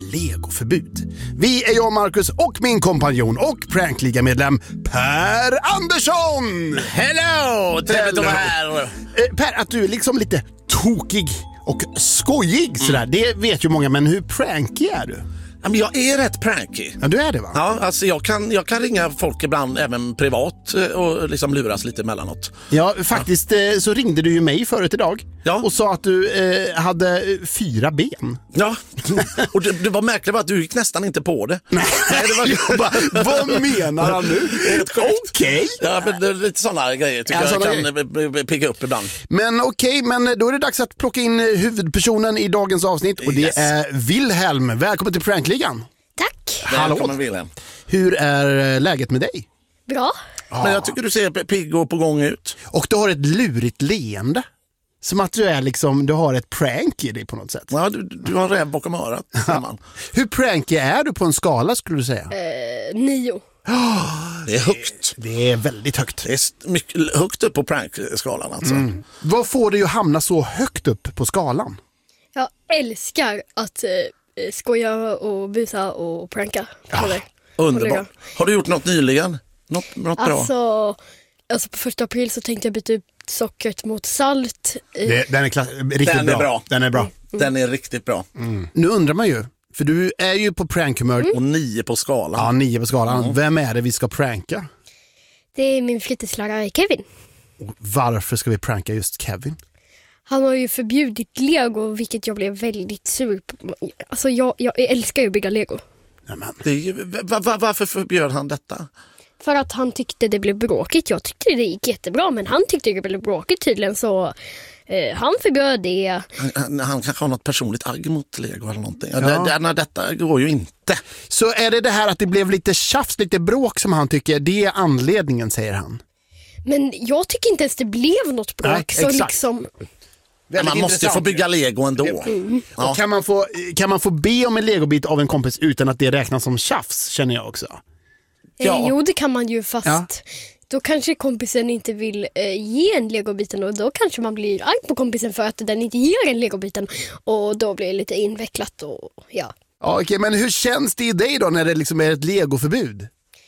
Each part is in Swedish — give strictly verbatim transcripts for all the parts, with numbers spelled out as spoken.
legoförbud. Vi är jag, Marcus, och min kompanjon och prankliga-medlem Per Andersson! Hello! Trevligt att vara här. Eh, Per, att du är liksom lite tokig och skojig sådär, Mm. det vet ju många, men hur prankig är du? Ja, men jag är rätt pranky. Ja, du är det, va? Ja, alltså jag kan, jag kan ringa folk ibland, även privat, och liksom luras lite emellanåt. Ja, faktiskt ja. Så ringde du ju mig förut idag ja. och sa att du eh, hade fyra ben. Ja, och det, det var märkligt att du gick nästan inte på det. Nej, det var bara, vad menar han nu? Okej. Okay. Ja, men det är lite sådana grejer tycker ja, jag kan grejer. pigga upp ibland. Men okej, okay, men då är det dags att plocka in huvudpersonen i dagens avsnitt och det yes. är Wilhelm. Välkommen till Prankligan. Tack. Välkommen, Wilhelm. Hur är läget med dig? Bra. Ja. Men jag tycker du ser pigg och på gång ut. Och du har ett lurigt leende. Som att du är liksom, du har ett prank i dig på något sätt. Ja, du, du har en räv bakom örat. Ja. Hur prankig är du på en skala, skulle du säga? Eh, nio. Oh, det är högt. Det, det är väldigt högt. Det är mycket högt upp på prankskalan alltså. Mm. Vad får dig att hamna så högt upp på skalan? Jag älskar att eh, skoja och busa och pranka. Ja, underbart. Har du gjort något nyligen? Något, något alltså, bra? Alltså på första april så tänkte jag byta ut sockret mot salt. Det, den är klass- riktigt den bra. Är bra. Den är bra. Mm. Den är riktigt bra. Mm. Nu undrar man ju, för du är ju på prankhumör. Mm. Och nio på skalan. Ja, nio på skalan. Mm. Vem är det vi ska pranka? Det är min fritidslärare Kevin. Och varför ska vi pranka just Kevin? Han har ju förbjudit Lego, vilket jag blev väldigt sur på. Alltså jag, jag älskar ju att bygga Lego. Nämen. Det är ju, var, var, varför förbjöd han detta? För att han tyckte det blev bråkigt. Jag tyckte det gick jättebra, men han tyckte det blev bråkigt tydligen, så eh, han förbjöd det. Han, han, han kanske har något personligt agg mot Lego eller någonting. Ja. Det, det, nej, detta går ju inte. Så är det det här att det blev lite tjafs, lite bråk som han tycker, det är anledningen, säger han. Men jag tycker inte ens det blev något bråk. Nej, så exakt. liksom... Men man måste ju få bygga Lego ändå. Mm. Ja. Och kan man få, kan man få be om en legobit av en kompis utan att det räknas som tjafs, känner jag också. Ja. Eh, jo, det kan man ju, fast ja. då kanske kompisen inte vill eh, ge en legobiten, och då kanske man blir arg på kompisen för att den inte ger en legobiten, och då blir det lite invecklat och ja. Ja, okej, okay, men hur känns det i dig då när det liksom är ett legoförbud?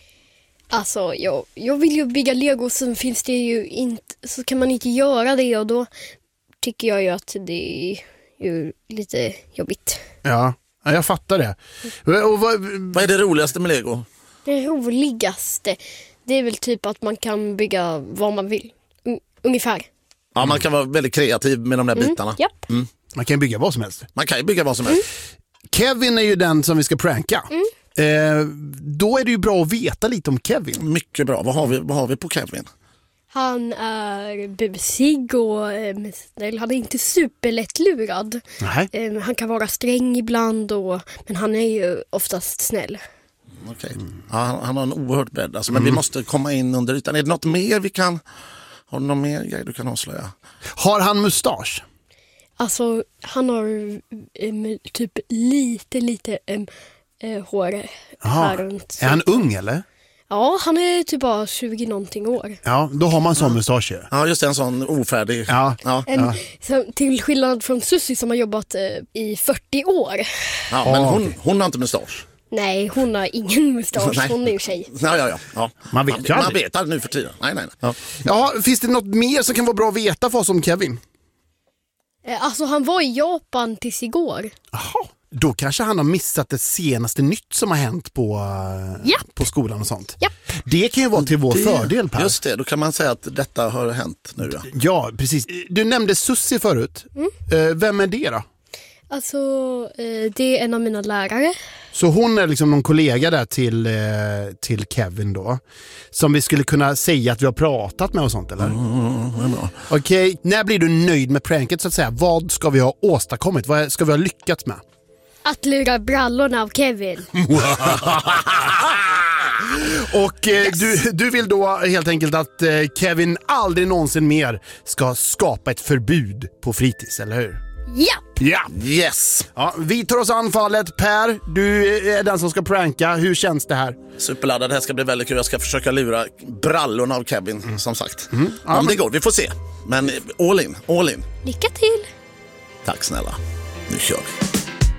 Alltså, jag, jag vill ju bygga Lego, så finns det ju inte, så kan man inte göra det, och då tycker jag ju att det är ju lite jobbigt. Ja, jag fattar det. Och vad, vad är det roligaste med Lego? Det roligaste, det är väl typ att man kan bygga vad man vill. Un- ungefär. Ja, man kan vara väldigt kreativ med de där mm, bitarna. Japp. Mm. Man kan bygga vad som helst. Man kan ju bygga vad som helst. Mm. Kevin är ju den som vi ska pranka. Mm. Eh, då är det ju bra att veta lite om Kevin. Mycket bra. Vad har vi, vad har vi på Kevin? Han är busig och eh, snäll. Han är inte superlättlurad. Eh, han kan vara sträng ibland, och, men han är ju oftast snäll. Okej. Mm. Ja, han, han har en oerhört bredd. Alltså, men mm. vi måste komma in under ytan. Är det något mer vi kan... Har du någon mer grej du kan avslöja? Har han mustasch? Alltså, han har eh, typ lite, lite eh, hår här runt. Är han ung eller? Ja, han är typ bara tjugo någonting år. Ja, då har man sån ja. mustasch. Ja, just det, en sån ofärdig. Ja. Ja. En, ja. så, till skillnad från Susie som har jobbat eh, i fyrtio år. Ja, men hon, hon har inte mustasch. Nej, hon har ingen mustasch. Hon är ju tjej. Ja, ja, ja. ja. Man vet ju Man, man vet aldrig nu för tiden. Nej, nej, nej. Ja. Ja, finns det något mer som kan vara bra att veta för oss om Kevin? Eh, alltså, han var i Japan tills igår. Jaha. Då kanske han har missat det senaste nytt som har hänt på, Japp. på skolan och sånt. Japp. Det kan ju vara till vår det, fördel, Per. Just det, då kan man säga att detta har hänt nu. Ja, ja precis. Du nämnde Susie förut. Mm. Vem är det då? Alltså, det är en av mina lärare. Så hon är liksom någon kollega där till, till Kevin då. Som vi skulle kunna säga att vi har pratat med och sånt, eller? Mm, Okej, när blir du nöjd med pranket så att säga? Vad ska vi ha åstadkommit? Vad ska vi ha lyckats med? Att lura brallorna av Kevin. Och eh, yes. du, du vill då helt enkelt att eh, Kevin aldrig någonsin mer ska skapa ett förbud på fritids, eller hur? Ja. Ja. Yes. Ja, vi tar oss anfallet. Per, du är den som ska pranka. Hur känns det här? Superladdad, det här ska bli väldigt kul. Jag ska försöka lura brallorna av Kevin, mm. som sagt. Mm. Ja, Om men... det går, vi får se. Men all in, all in. Lycka till. Tack snälla. Nu kör vi.